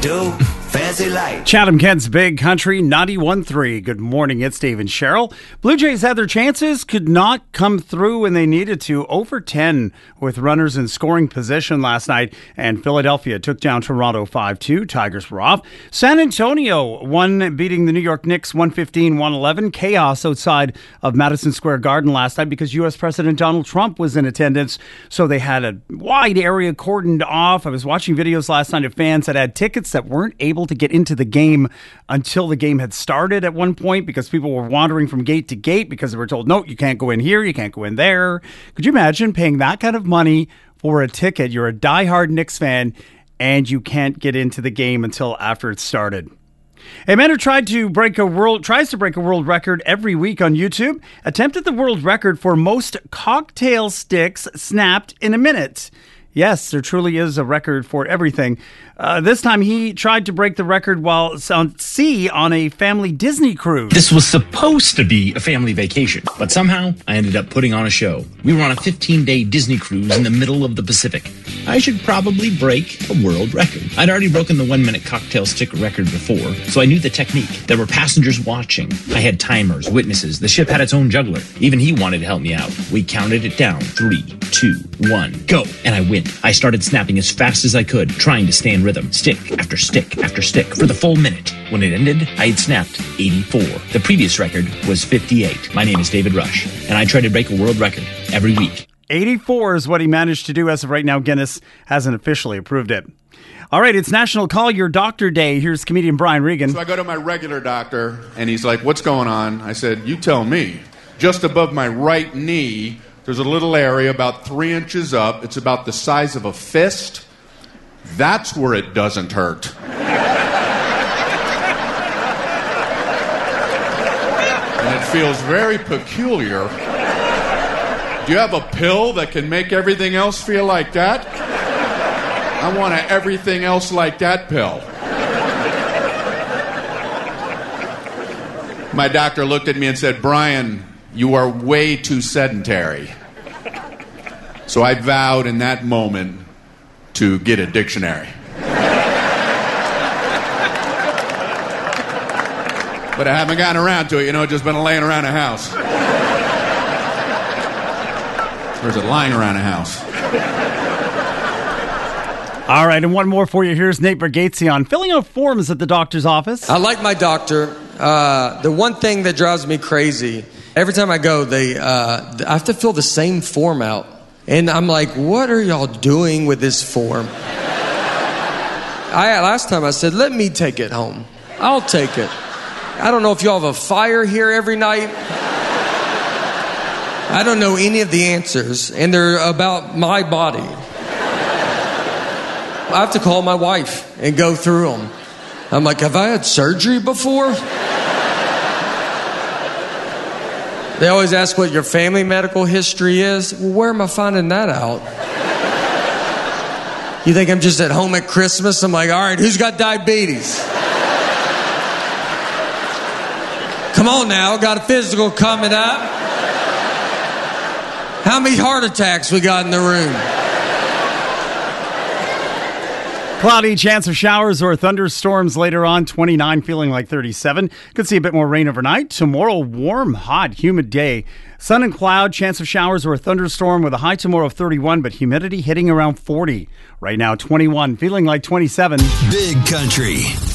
do? Fancy light. Chatham Kent's Big Country 91.3. Good morning, it's Dave and Cheryl. Blue Jays had their chances, could not come through when they needed to. Over 10 with runners in scoring position last night, and Philadelphia took down Toronto 5-2. Tigers were off. San Antonio won, beating the New York Knicks 115-111. Chaos outside of Madison Square Garden last night because U.S. President Donald Trump was in attendance, so they had a wide area cordoned off. I was watching videos last night of fans that had tickets that weren't able to get into the game until the game had started at one point because people were wandering from gate to gate because they were told, no, you can't go in here, you can't go in there. Could you imagine paying that kind of money for a ticket? You're a diehard Knicks fan and you can't get into the game until after it started. A man who tries to break a world record every week on YouTube attempted the world record for most cocktail sticks snapped in a minute. Yes, there truly is a record for everything. This time he tried to break the record while on sea on a family Disney cruise. This was supposed to be a family vacation, but somehow I ended up putting on a show. We were on a 15-day Disney cruise in the middle of the Pacific. I should probably break a world record. I'd already broken the 1-minute cocktail stick record before, so I knew the technique. There were passengers watching. I had timers, witnesses. The ship had its own juggler. Even he wanted to help me out. We counted it down. 3, 2, 1, go. And I went. I started snapping as fast as I could, trying to stay in rhythm, stick after stick after stick, for the full minute. When it ended, I had snapped 84. The previous record was 58. My name is David Rush, and I try to break a world record every week. 84 is what he managed to do as of right now. Guinness hasn't officially approved it. All right, it's National Call Your Doctor Day. Here's comedian Brian Regan. So I go to my regular doctor, and he's like, what's going on? I said, you tell me. Just above my right knee, there's a little area about 3 inches up. It's about the size of a fist. That's where it doesn't hurt. And it feels very peculiar. Do you have a pill that can make everything else feel like that? I want an everything else like that pill. My doctor looked at me and said, Brian, you are way too sedentary. So I vowed in that moment to get a dictionary. But I haven't gotten around to it, just been laying around a house. Or is it lying around a house? All right, and one more for you. Here's Nate Bergatzion filling out forms at the doctor's office. I like my doctor. The one thing that drives me crazy, every time I go, I have to fill the same form out. And I'm like, what are y'all doing with this form? Last time I said, let me take it home. I'll take it. I don't know if y'all have a fire here every night. I don't know any of the answers, and they're about my body. I have to call my wife and go through them. I'm like, have I had surgery before? They always ask what your family medical history is. Well, where am I finding that out? You think I'm just at home at Christmas? I'm like, all right, who's got diabetes? Come on now, got a physical coming up. How many heart attacks we got in the room? Cloudy, chance of showers or thunderstorms later on. 29, feeling like 37. Could see a bit more rain overnight. Tomorrow, warm, hot, humid day. Sun and cloud, chance of showers or a thunderstorm with a high tomorrow of 31, but humidity hitting around 40. Right now, 21, feeling like 27. Big Country.